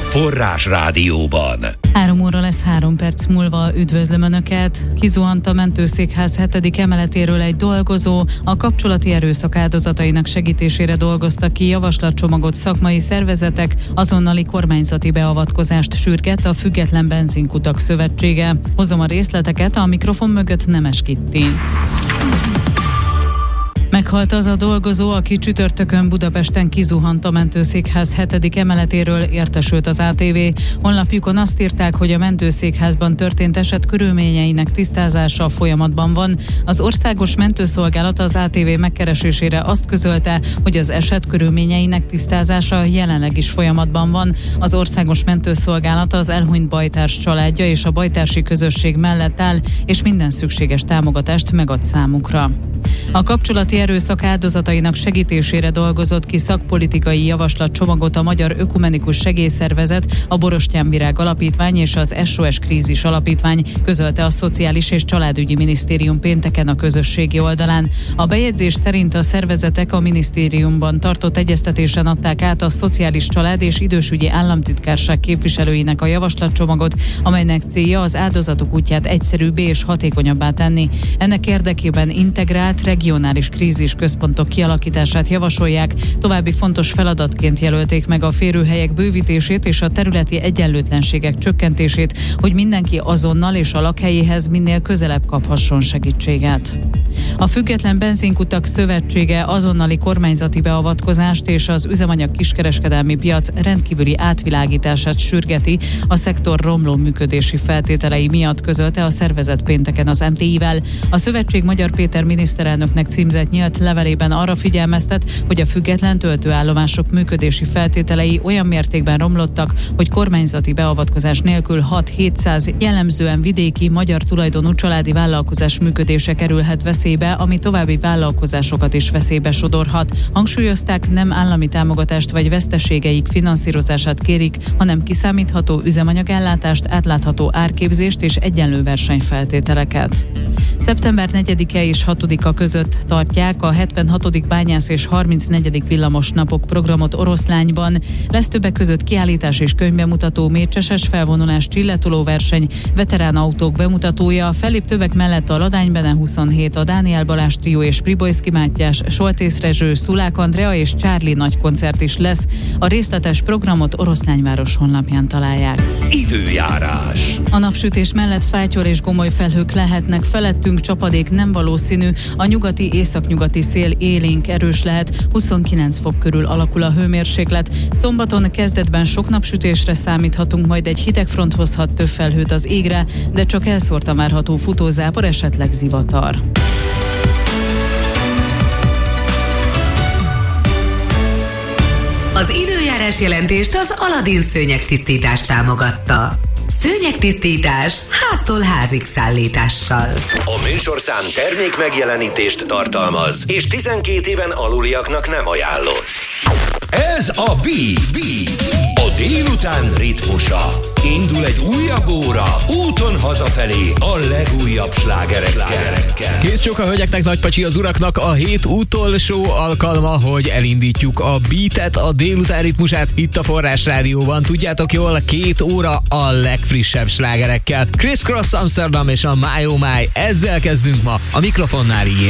Forrás Rádióban. 3 óra lesz 3 perc múlva. Üdvözlöm Önöket! Kizuhant a mentőszékház 7. emeletéről egy dolgozó. A kapcsolati erőszak áldozatainak segítésére dolgoztak ki javaslatcsomagot szakmai szervezetek, azonnali kormányzati beavatkozást sürget a Független Benzinkutak Szövetsége. Hozom a részleteket, a mikrofon mögött Nemes Kitti. Meghalt az a dolgozó, aki csütörtökön Budapesten kizuhant a mentőszékház 7. emeletéről, értesült az ATV. Honlapjukon azt írták, hogy a mentőszékházban történt eset körülményeinek tisztázása folyamatban van. Az Országos Mentőszolgálat az ATV megkeresésére azt közölte, hogy az eset körülményeinek tisztázása jelenleg is folyamatban van. Az Országos Mentőszolgálat az elhunyt bajtárs családja és a bajtársi közösség mellett áll, és minden szükséges támogatást megad számukra. A kapcsolati erőszak áldozatainak segítésére dolgozott ki szakpolitikai javaslatcsomagot a Magyar Ökumenikus Segélyszervezet, a Borostyán Virág Alapítvány és az SOS Krízis Alapítvány, közölte a Szociális és Családügyi Minisztérium pénteken a közösségi oldalán. A bejegyzés szerint a szervezetek a minisztériumban tartott egyeztetésen adták át a Szociális Család és Idősügyi Államtitkárság képviselőinek a javaslatcsomagot, amelynek célja az áldozatok útját egyszerűbbé és hatékonyabbá tenni. Ennek érdekében integrált regionális krízisközpontok kialakítását javasolják, további fontos feladatként jelölték meg a férőhelyek bővítését és a területi egyenlőtlenségek csökkentését, hogy mindenki azonnal és a lakhelyéhez minél közelebb kaphasson segítséget. A Független Benzinkutak Szövetsége azonnali kormányzati beavatkozást és az üzemanyag kiskereskedelmi piac rendkívüli átvilágítását sürgeti a szektor romló működési feltételei miatt, közölte a szervezet pénteken az MTI-vel. A szövetség Magyar Péter miniszterelnöknek címzett nyílt levelében arra figyelmeztet, hogy a független töltőállomások működési feltételei olyan mértékben romlottak, hogy kormányzati beavatkozás nélkül 6-700 jellemzően vidéki magyar tulajdonú családi vállalkozás működése kerülhet veszélybe, ami további vállalkozásokat is veszélybe sodorhat. Hangsúlyozták, nem állami támogatást vagy veszteségeik finanszírozását kérik, hanem kiszámítható üzemanyagellátást, átlátható árképzést és egyenlő versenyfeltételeket. Szeptember 4-e és 6-a között tartják a 76. bányász és 34. villamos napok programot Oroszlányban. Lesz többek között kiállítás és könyvbemutató, mécseses felvonulás, csilletolóverseny, veterán autók bemutatója, fellép többek mellett a Ladány Bene 27, a Dániel Balázs Trió és Pribojszki Mátyás, Soltész Rezső, Szulák Andrea és Csárli nagy koncert is lesz. A részletes programot Oroszlányváros honlapján találják. Időjárás. A napsütés mellett fátyol és gomoly felhők lehetnek felettünk, csapadék nem valószínű, a nyugati északnyugati szél élénk erős lehet, 29 fok körül alakul a hőmérséklet. Szombaton kezdetben sok napsütésre számíthatunk, majd egy hidegfront hozhat több felhőt az égre, de csak elszórtan várható futózápor, esetleg zivatar. Az időjárás jelentést az Aladin szőnyegtisztítás támogatta. Szőnyegtisztítás háztól házig szállítással. A műsorszám termék megjelenítést tartalmaz, és 12 éven aluliaknak nem ajánlott. Ez a a délután ritmusa. Indul egy újabb óra, úton hazafelé a legújabb slágerekkel. Kész csók a hölgyeknek, nagypacsi az uraknak, a hét utolsó alkalma, hogy elindítjuk a beatet, a délután ritmusát itt a Forrás Rádióban. Tudjátok jól, 2 óra a legfrissebb slágerekkel. Criss Cross Amsterdam és a My Oh My, ezzel kezdünk ma. A mikrofonnál így